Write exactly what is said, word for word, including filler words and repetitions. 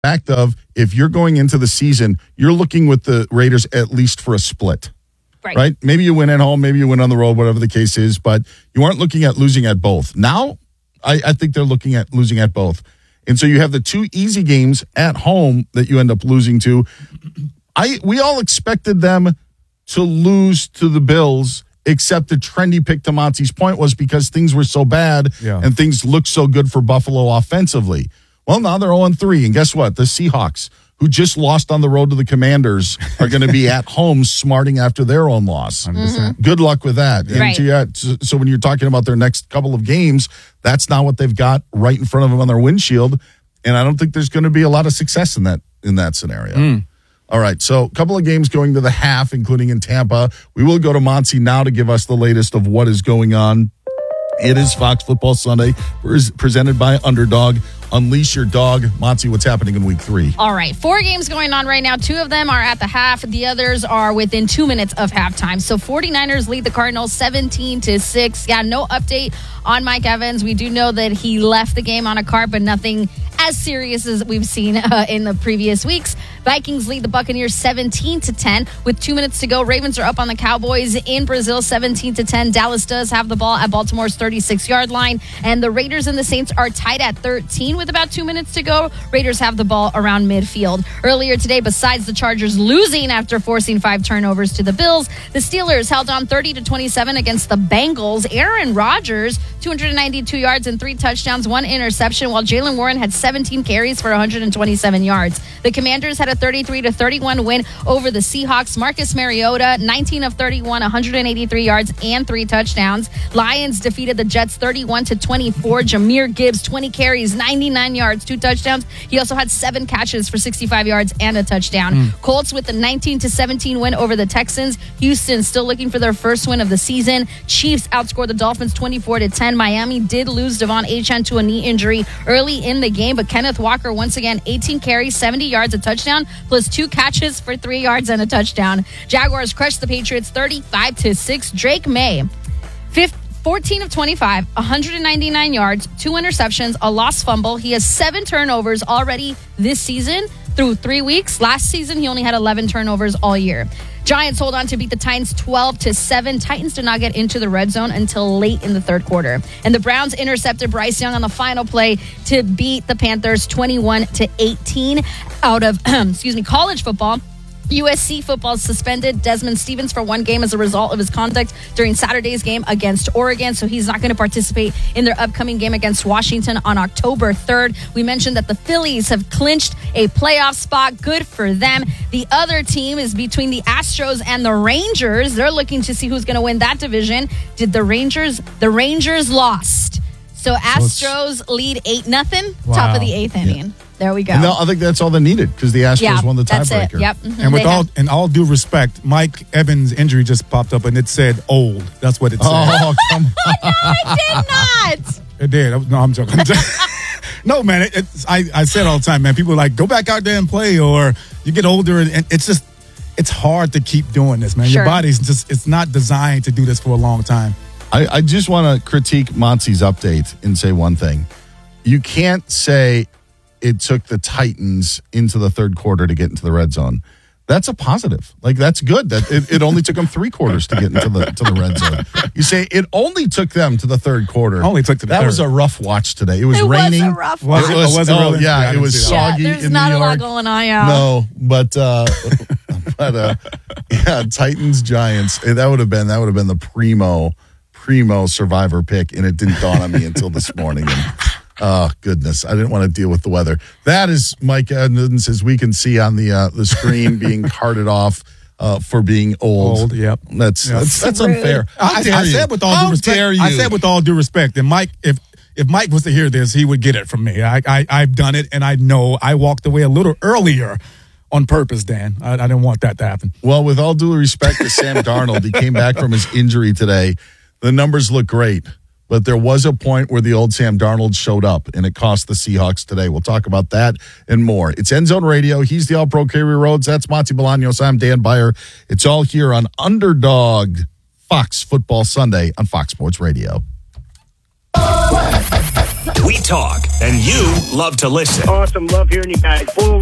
fact of if you're going into the season, you're looking with the Raiders at least for a split. Right. Right? Maybe you win at home, maybe you win on the road, whatever the case is, but you aren't looking at losing at both. Now, I, I think they're looking at losing at both. And so you have the two easy games at home that you end up losing to. I we all expected them to lose to the Bills, except the trendy pick to Monty's point was because things were so bad yeah. and things looked so good for Buffalo offensively. Well, now they're oh and three, and guess what? The Seahawks, who just lost on the road to the Commanders, are going to be at home smarting after their own loss. one hundred percent. Good luck with that. And Right. so, yeah, so, so when you're talking about their next couple of games, that's not what they've got right in front of them on their windshield, and I don't think there's going to be a lot of success in that in that scenario. Mm. All right, so a couple of games going to the half, including in Tampa. We will go to Monty now to give us the latest of what is going on. It is Fox Football Sunday, presented by Underdog. Unleash your dog. Monty, what's happening in week three? All right, four games going on right now. Two of them are at the half. The others are within two minutes of halftime. So 49ers lead the Cardinals seventeen to six. Yeah, no update on Mike Evans. We do know that he left the game on a cart, but nothing as serious as we've seen uh, in the previous weeks. Vikings lead the Buccaneers seventeen to ten with two minutes to go. Ravens are up on the Cowboys in Brazil seventeen to ten. Dallas does have the ball at Baltimore's thirty-six-yard line, and the Raiders and the Saints are tied at thirteen with about two minutes to go. Raiders have the ball around midfield. Earlier today, besides the Chargers losing after forcing five turnovers to the Bills, the Steelers held on thirty to twenty-seven against the Bengals. Aaron Rodgers, two hundred ninety-two yards and three touchdowns, one interception, while Jaylen Warren had seventeen carries for one hundred twenty-seven yards. The Commanders had a thirty-three to thirty-one win over the Seahawks. Marcus Mariota, nineteen of thirty-one, one hundred eighty-three yards and three touchdowns. Lions defeated the Jets thirty-one to twenty-four. Jahmyr Gibbs, twenty carries, ninety-nine yards, two touchdowns. He also had seven catches for sixty-five yards and a touchdown. Mm. Colts with a nineteen to seventeen win over the Texans. Houston still looking for their first win of the season. Chiefs outscored the Dolphins twenty-four to ten. Miami did lose Devon Achane to a knee injury early in the game, but Kenneth Walker once again eighteen carries, seventy yards, a touchdown, plus two catches for three yards and a touchdown. Jaguars crushed the Patriots thirty-five to six. Drake May, fourteen of twenty-five, one hundred ninety-nine yards, two interceptions, a lost fumble. He has seven turnovers already this season through three weeks. Last season, he only had eleven turnovers all year. Giants hold on to beat the Titans twelve to seven. Titans did not get into the red zone until late in the third quarter. And the Browns intercepted Bryce Young on the final play to beat the Panthers twenty-one to eighteen. Out of, excuse me, college football, U S C football suspended Desmond Stevens for one game as a result of his conduct during Saturday's game against Oregon, so he's not going to participate in their upcoming game against Washington on October third. We mentioned that the Phillies have clinched a playoff spot. Good for them. The other team is between the Astros and the Rangers. They're looking to see who's going to win that division. Did the Rangers? The Rangers lost. So Astros lead eight nothing. Wow. Top of the eighth inning. Yeah. There we go. And I think that's all they needed because the Astros yeah, won the that's tiebreaker. it. Yep. Mm-hmm. And with They all have. in all due respect, Mike Evans' injury just popped up and it said old. That's what it said. Oh, come on. No, it did not. It did. No, I'm joking. No, man. It, it's, I, I say it all the time, man. People are like, go back out there and play, or you get older, and, and it's just, it's hard to keep doing this, man. Sure. Your body's just, it's not designed to do this for a long time. I, I just want to critique Monty's update and say one thing. You can't say it took the Titans into the third quarter to get into the red zone. That's a positive. Like, that's good. That it, it only took them three quarters to get into the to the red zone. You say it only took them to the third quarter. Only took to the that third. was a rough watch today. It was It was raining. a rough Was watch. it? Was it oh, really? yeah, Yeah, I it didn't was see Yeah, soggy there's in not New a York. lot going on. Yeah. No, but uh, but uh, yeah, Titans Giants. That would have been that would have been the primo primo survivor pick, and it didn't dawn on me until this morning. And, oh, goodness. I didn't want to deal with the weather. That is Mike Evans, as we can see on the uh, the screen, being carted off uh, for being old. Old, yep. That's Yep. that's, that's Rude. unfair. How I, dare I you? said with all How due respect. dare you? I said with all due respect, and Mike, if if Mike was to hear this, he would get it from me. I, I I've done it, and I know I walked away a little earlier on purpose, Dan. I, I didn't want that to happen. Well, with all due respect to Sam Darnold, he came back from his injury today. The numbers look great, but there was a point where the old Sam Darnold showed up, and it cost the Seahawks today. We'll talk about that and more. It's End Zone Radio. He's the All-Pro Kerry Rhodes. That's Monty Bolaños. I'm Dan Beyer. It's all here on Underdog Fox Football Sunday on Fox Sports Radio. We talk, and you love to listen. Awesome. Love hearing you guys. Full